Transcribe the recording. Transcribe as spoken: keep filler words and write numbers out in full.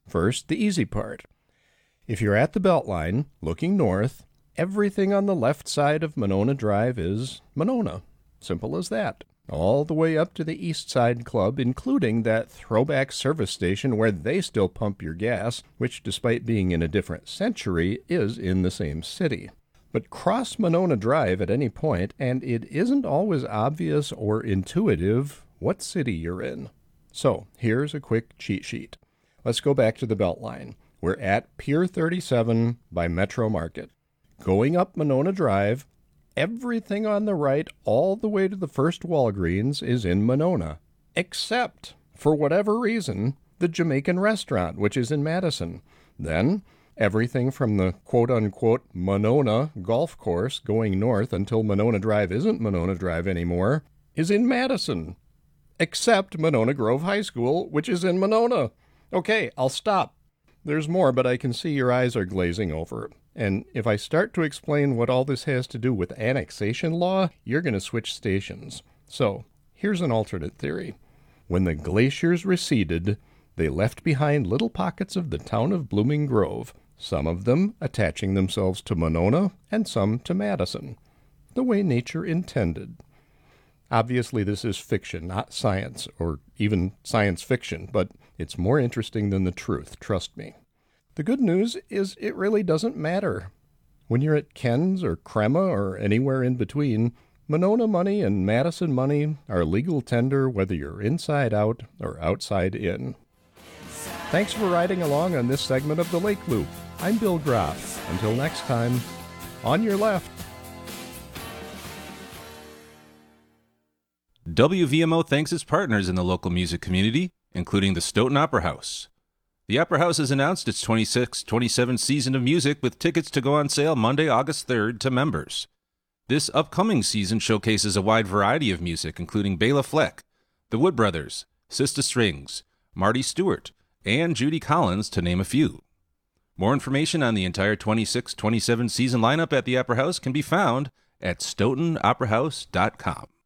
First, the easy part. If you're at the Beltline, looking north, everything on the left side of Monona Drive is Monona. Simple as that. All the way up to the East Side Club, including that throwback service station where they still pump your gas, which, despite being in a different century, is in the same city. But cross Monona Drive at any point, and it isn't always obvious or intuitive what city you're in. So, here's a quick cheat sheet. Let's go back to the Beltline. We're at Pier thirty-seven by Metro Market. Going up Monona Drive, everything on the right all the way to the first Walgreens is in Monona, except, for whatever reason, the Jamaican restaurant, which is in Madison. Then, everything from the quote-unquote Monona golf course going north until Monona Drive isn't Monona Drive anymore is in Madison, except Monona Grove High School, which is in Monona. Okay, I'll stop. There's more, but I can see your eyes are glazing over. And if I start to explain what all this has to do with annexation law, you're going to switch stations. So, here's an alternate theory. When the glaciers receded, they left behind little pockets of the town of Blooming Grove, some of them attaching themselves to Monona and some to Madison, the way nature intended. Obviously, this is fiction, not science, or even science fiction, but it's more interesting than the truth, trust me. The good news is it really doesn't matter. When you're at Ken's or Crema or anywhere in between, Monona money and Madison money are legal tender whether you're inside out or outside in. Thanks for riding along on this segment of the Lake Loop. I'm Bill Groff. Until next time, on your left. W V M O thanks its partners in the local music community, including the Stoughton Opera House. The Opera House has announced its twenty-six twenty-seven season of music with tickets to go on sale Monday, August third to members. This upcoming season showcases a wide variety of music, including Bela Fleck, the Wood Brothers, Sista Strings, Marty Stewart, and Judy Collins, to name a few. More information on the entire twenty-six twenty-seven season lineup at the Opera House can be found at stoughton opera house dot com.